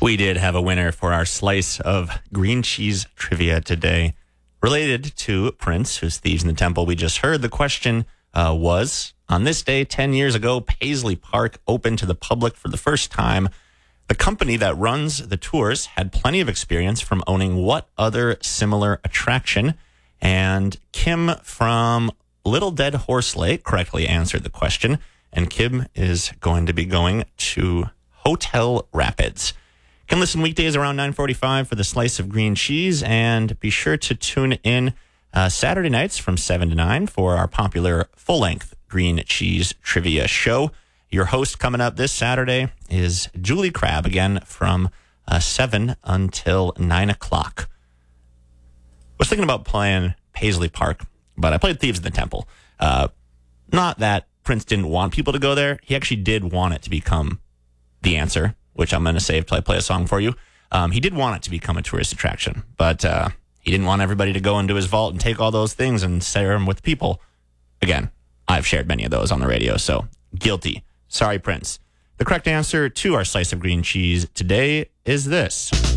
We did have a winner for our slice of green cheese trivia today. Related to Prince, whose Thieves in the Temple we just heard, the question was, on this day 10 years ago, Paisley Park opened to the public for the first time. The company that runs the tours had plenty of experience from owning what other similar attraction? And Kim from Little Dead Horse Lake correctly answered the question. And Kim is going to be going to Hotel Rapids. You can listen weekdays around 9:45 for the slice of green cheese, and be sure to tune in Saturday nights from 7 to 9 for our popular full-length green cheese trivia show. Your host coming up this Saturday is Julie Crabb, again from 7 until 9 o'clock. I was thinking about playing Paisley Park, but I played Thieves in the Temple. Not that Prince didn't want people to go there. He actually did want it to become the answer, which I'm going to save till I play a song for you. He did want it to become a tourist attraction, but he didn't want everybody to go into his vault and take all those things and share them with people. Again, I've shared many of those on the radio, so guilty. Sorry, Prince. The correct answer to our slice of green cheese today is this.